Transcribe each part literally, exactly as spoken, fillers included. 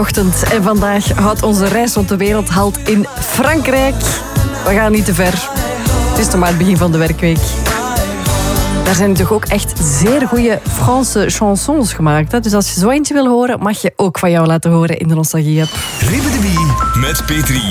Ochtend. En vandaag houdt onze reis rond de wereld halt in Frankrijk. We gaan niet te ver. Het is nog maar het begin van de werkweek. Daar zijn toch ook echt zeer goede Franse chansons gemaakt. Hè? Dus als je zo eentje wil horen, mag je ook van jou laten horen in de Nostalgie-app. Ribbedebie met Petri.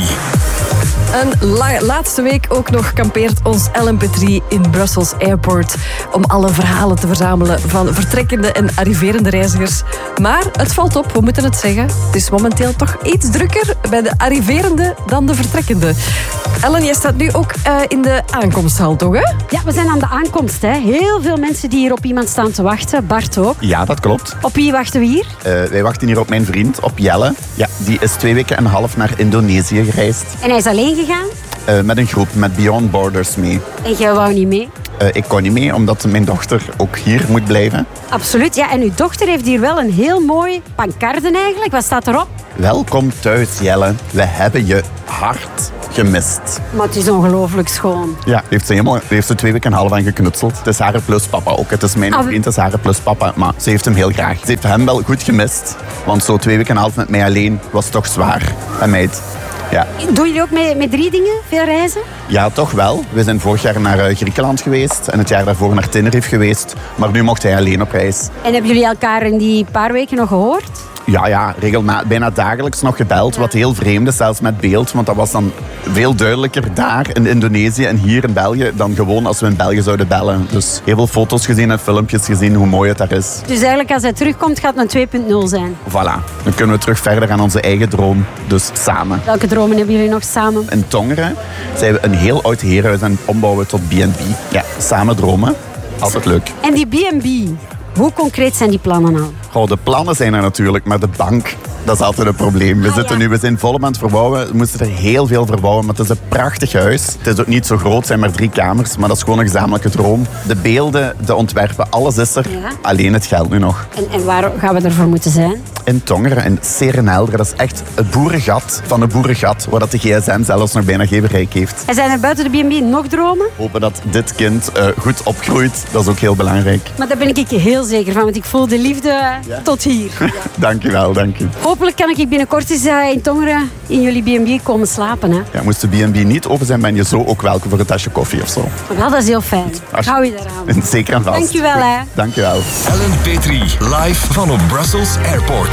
Een la- laatste week ook nog kampeert ons Ellen Petrie in Brussels Airport om alle verhalen te verzamelen van vertrekkende en arriverende reizigers. Maar het valt op, we moeten het zeggen. Het is momenteel toch iets drukker bij de arriverende dan de vertrekkende. Ellen, jij staat nu ook uh, in de aankomsthal, toch? Hè? Ja, we zijn aan de aankomst. Hè. Heel veel mensen die hier op iemand staan te wachten. Bart ook. Ja, dat klopt. Op wie wachten we hier? Uh, wij wachten hier op mijn vriend, op Jelle. Ja, die is twee weken en een half naar Indonesië gereisd. En hij is alleen gegaan? Uh, met een groep, met Beyond Borders mee. En jij wou niet mee? Uh, ik kon niet mee, omdat mijn dochter ook hier moet blijven. Absoluut, ja. En uw dochter heeft hier wel een heel mooi pancarde eigenlijk. Wat staat erop? Welkom thuis, Jelle. We hebben je hard gemist. Maar het is ongelooflijk schoon. Ja, heeft ze, helemaal, heeft ze twee weken en een half aan geknutseld. Het is haar plus papa ook. Het is mijn Ah, vriend, het is haar plus papa. Maar ze heeft hem heel graag. Ze heeft hem wel goed gemist. Want zo twee weken en een half met mij alleen was toch zwaar. En meid. Ja. Doen jullie ook met, met drie dingen? Veel reizen? Ja, toch wel. We zijn vorig jaar naar Griekenland geweest en het jaar daarvoor naar Tenerife geweest. Maar nu mocht hij alleen op reis. En hebben jullie elkaar in die paar weken nog gehoord? Ja, ja, regelmatig, bijna dagelijks nog gebeld. Wat heel vreemd is, zelfs met beeld. Want dat was dan veel duidelijker daar in Indonesië en hier in België dan gewoon als we in België zouden bellen. Dus heel veel foto's gezien en filmpjes gezien hoe mooi het daar is. Dus eigenlijk als hij terugkomt gaat het een twee punt nul zijn. Voilà, dan kunnen we terug verder aan onze eigen droom. Dus samen. Welke dromen hebben jullie nog samen? In Tongeren zijn we een heel oud herenhuis aan het ombouwen tot B en B. Ja, samen dromen. Altijd leuk. En die B en B, hoe concreet zijn die plannen nou? Goh, de plannen zijn er natuurlijk, maar de bank, dat is altijd een probleem. We, Ah, zitten ja. nu, we zijn volop aan het verbouwen. We moesten er heel veel verbouwen, maar het is een prachtig huis. Het is ook niet zo groot, het zijn maar drie kamers, maar dat is gewoon een gezamenlijke droom. De beelden, de ontwerpen, alles is er. Ja. Alleen het geld nu nog. En, en waar gaan we ervoor moeten zijn? In Tongeren, in Serenelder, dat is echt het boerengat van een boerengat, waar dat de G S M zelfs nog bijna geen bereik heeft. En zijn er buiten de B en B nog dromen? Hopen dat dit kind uh, goed opgroeit, dat is ook heel belangrijk. Maar daar ben ik heel zeker van, want ik voel de liefde Ja. tot hier. Dank je wel, dank je. Hopelijk kan ik binnenkort eens uh, in Tongeren in jullie B en B komen slapen. Hè? Ja, moest de B en B niet open zijn, ben je zo ook welkom voor een tasje koffie of zo. Maar wel, dat is heel fijn. Als- Hou je daaraan. Zeker en vast. Dank je wel, hè. Dank je wel. Ellen Petri, live van op Brussels Airport.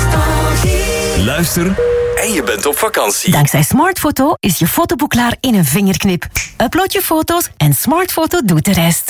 Luister en je bent op vakantie. Dankzij Smartfoto is je fotoboek klaar in een vingerknip. Upload je foto's en Smartfoto doet de rest.